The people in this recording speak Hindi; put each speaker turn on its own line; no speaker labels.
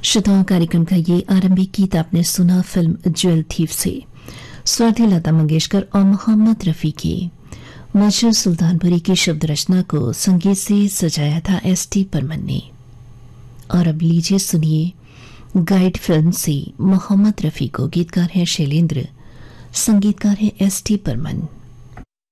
श्रोताओं, कार्यक्रम का ये आरंभिक गीत आपने सुना फिल्म ज्वेल थीफ से। स्वाति लता मंगेशकर और मोहम्मद रफी की मशहूर सुल्तानपुरी की शब्द रचना को संगीत से सजाया था एस.टी. बर्मन ने। और अब लीजिए सुनिए गाइड फिल्म से मोहम्मद रफी को। गीतकार हैं शैलेंद्र, संगीतकार हैं एस.टी. बर्मन।